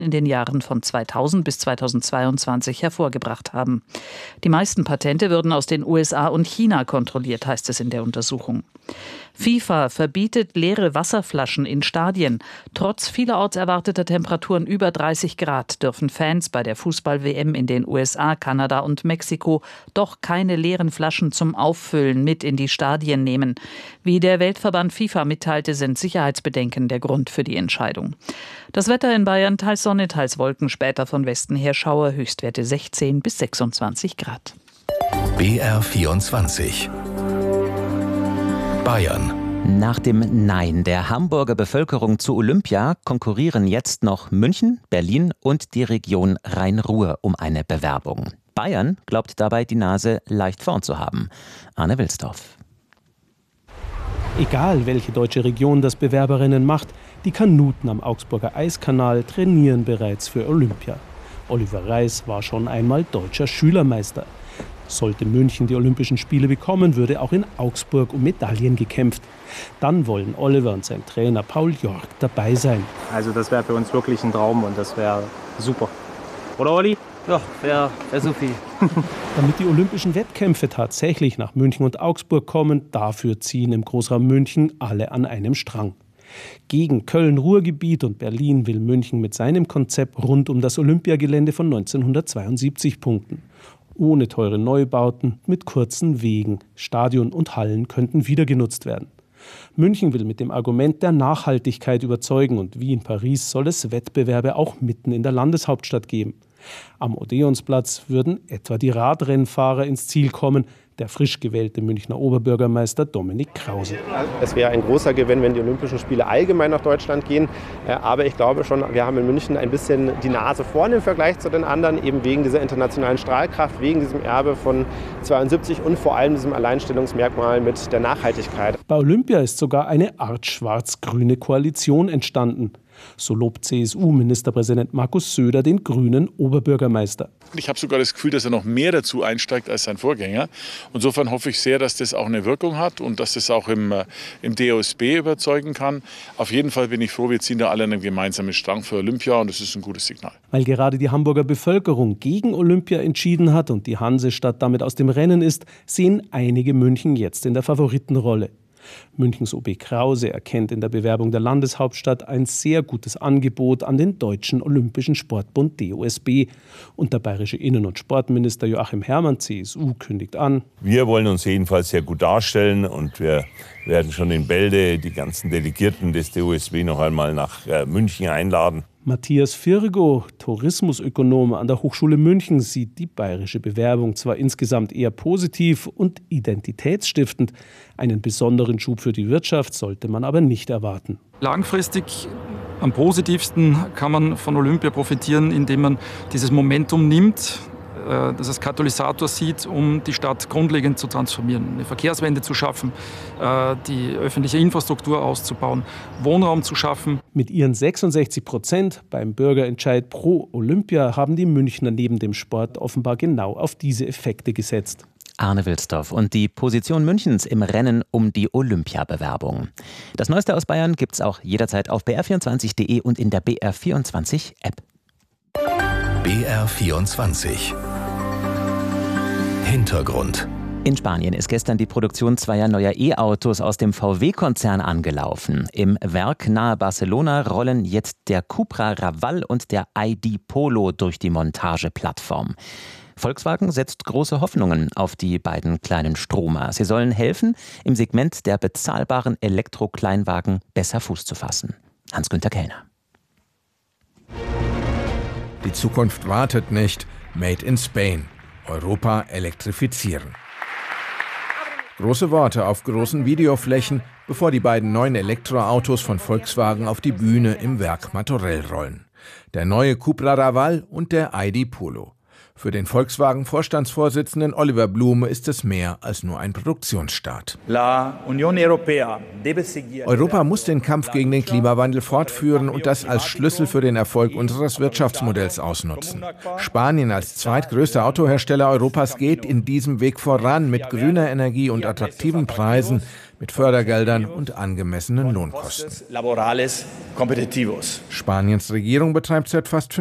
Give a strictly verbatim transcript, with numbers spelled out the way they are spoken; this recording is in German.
in den Jahren von zweitausend bis zweitausendzweiundzwanzig hervorgebracht haben. Die meisten Patente würden aus den U S A und China kontrolliert, heißt es in der Untersuchung. FIFA verbietet leere Wasserflaschen in Stadien. Trotz vielerorts erwarteter Temperaturen über dreißig Grad dürfen Fans bei der Fußball-W M in den U S A, Kanada und Mexiko doch keine leeren Flaschen zum Auffüllen mit in die Stadien nehmen. Wie der Weltverband FIFA mitteilte, sind Sicherheitsbedenken der Grund für die Entscheidung. Das Wetter in Bayern: teils Sonne, teils Wolken, später von Westen her Schauer, Höchstwerte sechzehn bis sechsundzwanzig Grad. B R vierundzwanzig Bayern. Nach dem Nein der Hamburger Bevölkerung zu Olympia konkurrieren jetzt noch München, Berlin und die Region Rhein-Ruhr um eine Bewerbung. Bayern glaubt dabei, die Nase leicht vorn zu haben. Arne Wilsdorf. Egal, welche deutsche Region das Bewerberrennen macht, die Kanuten am Augsburger Eiskanal trainieren bereits für Olympia. Oliver Reis war schon einmal deutscher Schülermeister. Sollte München die Olympischen Spiele bekommen, würde auch in Augsburg um Medaillen gekämpft. Dann wollen Oliver und sein Trainer Paul Jork dabei sein. Also das wäre für uns wirklich ein Traum und das wäre super. Oder Olli? Ja, wäre wär so viel. Damit die Olympischen Wettkämpfe tatsächlich nach München und Augsburg kommen, dafür ziehen im Großraum München alle an einem Strang. Gegen Köln-Ruhrgebiet und Berlin will München mit seinem Konzept rund um das Olympiagelände von neunzehnhundertzweiundsiebzig punkten. Ohne teure Neubauten, mit kurzen Wegen. Stadion und Hallen könnten wieder genutzt werden. München will mit dem Argument der Nachhaltigkeit überzeugen und wie in Paris soll es Wettbewerbe auch mitten in der Landeshauptstadt geben. Am Odeonsplatz würden etwa die Radrennfahrer ins Ziel kommen, der frisch gewählte Münchner Oberbürgermeister Dominik Krause. Es wäre ein großer Gewinn, wenn die Olympischen Spiele allgemein nach Deutschland gehen. Aber ich glaube schon, wir haben in München ein bisschen die Nase vorn im Vergleich zu den anderen, eben wegen dieser internationalen Strahlkraft, wegen diesem Erbe von zweiundsiebzig und vor allem diesem Alleinstellungsmerkmal mit der Nachhaltigkeit. Bei Olympia ist sogar eine Art schwarz-grüne Koalition entstanden. So lobt C S U-Ministerpräsident Markus Söder den grünen Oberbürgermeister. Ich habe sogar das Gefühl, dass er noch mehr dazu einsteigt als sein Vorgänger. Insofern hoffe ich sehr, dass das auch eine Wirkung hat und dass das auch im, im D O S B überzeugen kann. Auf jeden Fall bin ich froh, wir ziehen da alle einen gemeinsamen Strang für Olympia und das ist ein gutes Signal. Weil gerade die Hamburger Bevölkerung gegen Olympia entschieden hat und die Hansestadt damit aus dem Rennen ist, sehen einige München jetzt in der Favoritenrolle. Münchens O B Krause erkennt in der Bewerbung der Landeshauptstadt ein sehr gutes Angebot an den Deutschen Olympischen Sportbund D O S B. Und der bayerische Innen- und Sportminister Joachim Herrmann, C S U, kündigt an: Wir wollen uns jedenfalls sehr gut darstellen und wir werden schon in Bälde die ganzen Delegierten des D O S B noch einmal nach München einladen. Matthias Virgo, Tourismusökonom an der Hochschule München, sieht die bayerische Bewerbung zwar insgesamt eher positiv und identitätsstiftend. Einen besonderen Schub für die Wirtschaft sollte man aber nicht erwarten. Langfristig am positivsten kann man von Olympia profitieren, indem man dieses Momentum nimmt, das als Katalysator sieht, um die Stadt grundlegend zu transformieren, eine Verkehrswende zu schaffen, die öffentliche Infrastruktur auszubauen, Wohnraum zu schaffen. Mit ihren sechsundsechzig Prozent beim Bürgerentscheid pro Olympia haben die Münchner neben dem Sport offenbar genau auf diese Effekte gesetzt. Arne Wilsdorf und die Position Münchens im Rennen um die Olympiabewerbung. Das Neueste aus Bayern gibt's auch jederzeit auf b r vierundzwanzig punkt d e und in der B R vierundzwanzig App. B R vierundzwanzig Hintergrund. In Spanien ist gestern die Produktion zweier neuer E-Autos aus dem V W-Konzern angelaufen. Im Werk nahe Barcelona rollen jetzt der Cupra Raval und der I D Polo durch die Montageplattform. Volkswagen setzt große Hoffnungen auf die beiden kleinen Stromer. Sie sollen helfen, im Segment der bezahlbaren Elektro-Kleinwagen besser Fuß zu fassen. Hans-Günther Kellner. Die Zukunft wartet nicht. Made in Spain. Europa elektrifizieren. Große Worte auf großen Videoflächen, bevor die beiden neuen Elektroautos von Volkswagen auf die Bühne im Werk Martorell rollen. Der neue Cupra Raval und der I D Polo. Für den Volkswagen-Vorstandsvorsitzenden Oliver Blume ist es mehr als nur ein Produktionsstart. Europa muss den Kampf gegen den Klimawandel fortführen und das als Schlüssel für den Erfolg unseres Wirtschaftsmodells ausnutzen. Spanien als zweitgrößter Autohersteller Europas geht in diesem Weg voran mit grüner Energie und attraktiven Preisen, mit Fördergeldern und angemessenen Lohnkosten. Spaniens Regierung betreibt seit fast